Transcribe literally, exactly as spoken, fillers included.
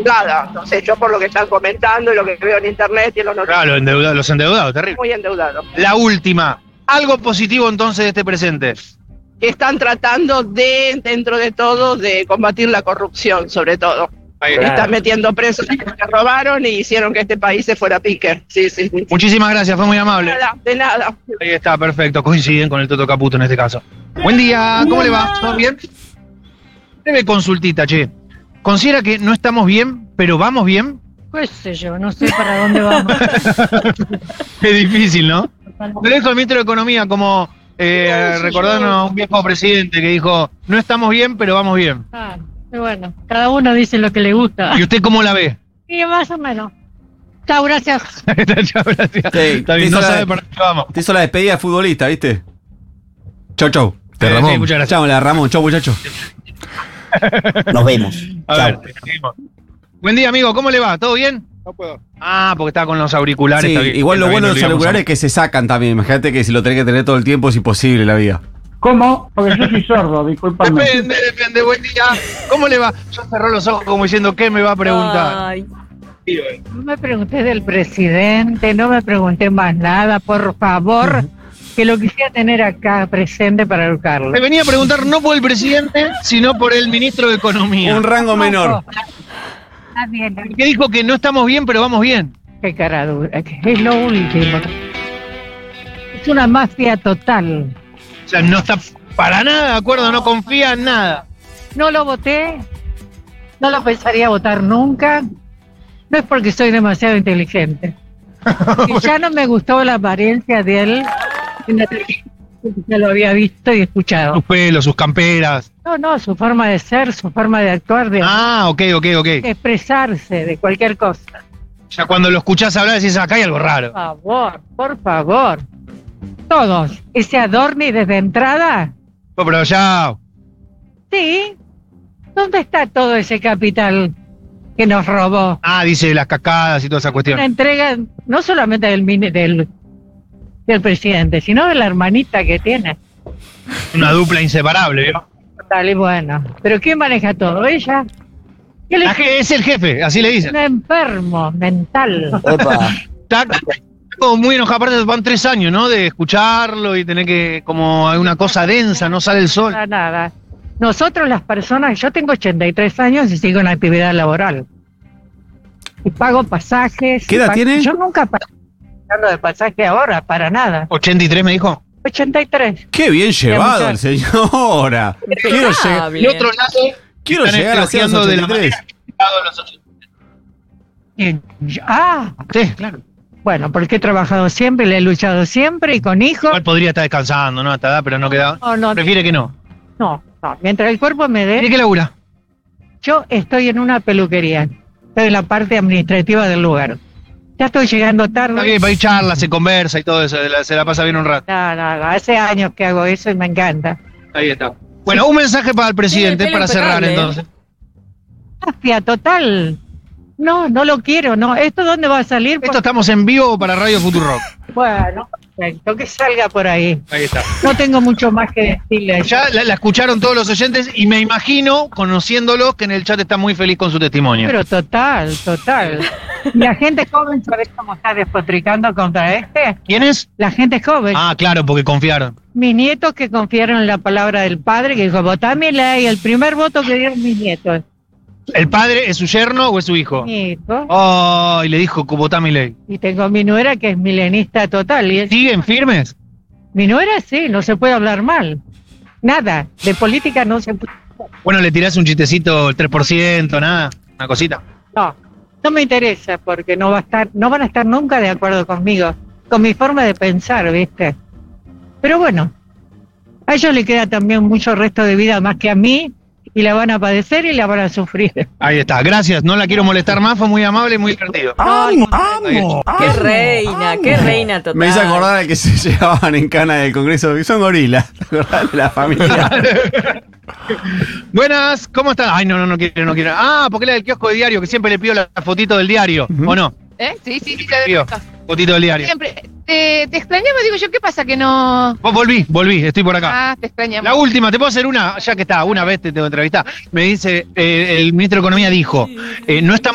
endeudada. No sé, yo por lo que están comentando y lo que veo en internet y en los noticiarios. Claro, endeudados, los endeudados, terrible. Muy endeudados. La última. Algo positivo entonces de este presente. Están tratando de, dentro de todo, de combatir la corrupción, sobre todo. Ahí está. Están metiendo presos a los que robaron y hicieron que este país se fuera a pique. Sí, sí, sí. Muchísimas gracias, fue muy amable. De nada, de nada. Ahí está, perfecto. Coinciden con el Toto Caputo en este caso. Buen día, ¿cómo le va? ¿Todo bien? Breve consultita, che. ¿Considera que no estamos bien, pero vamos bien? Pues sé yo, no sé para dónde vamos. Es difícil, ¿no? Le dejo al ministro de Economía como eh, recordando a un viejo presidente que dijo, no estamos bien, pero vamos bien. Ah, bueno, cada uno dice lo que le gusta. ¿Y usted cómo la ve? Y más o menos. Chao, gracias. Chao, gracias. Sí, Está bien, te no hizo sabe la- para dónde vamos. Te hizo la despedida de futbolista, ¿viste? Chau, chau. Eh, Ramón. sí, muchas gracias. Chau, la Ramón. Chau, muchacho. Nos vemos. A Chao. ver, seguimos. Buen día, amigo, ¿cómo le va? ¿Todo bien? No puedo. Ah, porque está con los auriculares. Sí, está bien, igual lo está bien, bueno de no los lo íbamos auriculares a- es que se sacan también. Imagínate que si lo tenés que tener todo el tiempo es imposible la vida. ¿Cómo? Porque yo soy sordo, discúlpame. Depende, depende, buen día. ¿Cómo le va? Yo cerró los ojos como diciendo, ¿qué me va a preguntar? Ay, No me pregunté del presidente, no me pregunté más nada, por favor, que lo quisiera tener acá presente para educarlo. Me venía a preguntar no por el presidente, sino por el ministro de Economía. Un rango menor. Nadie, nadie. Que dijo que no estamos bien, pero vamos bien. Qué cara dura, que es lo último. Es una mafia total. O sea, no está para nada de acuerdo, no confía en nada. No lo voté, no lo pensaría votar nunca. No es porque soy demasiado inteligente. Que ya no me gustó la apariencia de él en la televisión, porque ya lo había visto y escuchado. Sus pelos, sus camperas. No, no, su forma de ser, su forma de actuar, de Ah, ok, ok, ok. expresarse, de cualquier cosa. Ya cuando lo escuchás hablar decís, acá hay algo raro. Por favor, por favor. Todos, ese Adorni desde entrada, Oh, pero ya, sí. ¿Dónde está todo ese capital que nos robó? ah, dice las cacadas y toda esa cuestión. Una entrega no solamente del, mini- del, del presidente, sino de la hermanita que tiene. Una dupla inseparable, ¿vio? Dale, bueno. ¿Pero quién maneja todo? ¿Ella? ¿Qué le La je- es el jefe, así le dicen. un enfermo mental? Epa. Está como muy enojado, aparte van tres años, ¿no? De escucharlo y tener que, como hay una cosa densa, no sale el sol. Para nada. Nosotros las personas, yo tengo ochenta y tres años y sigo en actividad laboral. Y pago pasajes. ¿Qué y edad pago- tiene? Yo nunca pago de pasaje ahora, para nada. ochenta y tres me dijo. ochenta y tres. Qué bien llevado muchacho. el señora. Quiero, lleg- impecable. Y otro lado, quiero están llegar a ser los elogiando de la ochenta y tres. manera que han llegado los ochenta y tres. Y- Ah, Sí, claro. bueno, porque he trabajado siempre, le he luchado siempre y con hijos. Igual podría estar descansando, ¿no? A esta edad, pero no queda. No, no, Prefiere que no. no, no. Mientras el cuerpo me ¿Y de dé, qué labura? yo estoy en una peluquería. Estoy en la parte administrativa del lugar. Ya estoy llegando Está tarde. bien, para ir charla, se conversa y todo eso, se la- se la pasa bien un rato. No, no, no, hace años que hago eso y me encanta. Ahí está. Bueno, un mensaje para el presidente Tiene el pelo para cerrar impecable, ¿eh? entonces. Mafia total. No, no lo quiero, no. ¿Esto dónde va a salir? Esto estamos en vivo para Radio Futurock. Bueno, perfecto, que salga por ahí. Ahí está. No tengo mucho más que decirle. Ya la, la escucharon todos los oyentes y me imagino, conociéndolos, que en el chat está muy feliz con su testimonio. Pero total, total. ¿Y la gente joven, sabes cómo está despotricando contra este? ¿Quién es? La gente joven. Ah, claro, porque confiaron. Mis nietos que confiaron en la palabra del padre, que dijo, votá mi ley, el primer voto que dieron mis nietos. ¿El padre es su yerno o es su hijo? Nieto. Oh, y le dijo, votá mi ley. Y tengo mi nuera que es milenista total. Y es- ¿Siguen firmes? mi nuera sí, no se puede hablar mal. Nada, de política no se puede. Bueno, le tirás un chistecito, el tres por ciento, nada, una cosita. No, no me interesa porque no va a estar, no van a estar nunca de acuerdo conmigo, con mi forma de pensar, ¿viste? Pero bueno, a ellos le queda también mucho resto de vida más que a mí y la van a padecer y la van a sufrir. Ahí está, gracias, no la quiero molestar más, fue muy amable y muy divertido. ¡Amo! ¡Amo! Qué reina, qué reina total. Me hice acordar de que se llevaban en cana del Congreso, que son gorilas. ¿Te acordás de la familia? Buenas, ¿cómo están? Ay, no, no, no quiero, no quiero. Ah, porque la del kiosco de diario, que siempre le pido la fotito del diario, Ujú. ¿o no? ¿Eh? Sí, sí, sí, Pido, te fotito del diario. Siempre. Te, te extrañaba, digo yo, ¿qué pasa que no...? Vos volví, volví, estoy por acá. Ah, te extrañaba. La última, ¿te puedo hacer una? Ya que está, una vez te tengo que entrevistar. Me dice, eh, el ministro de Economía dijo, eh, no estamos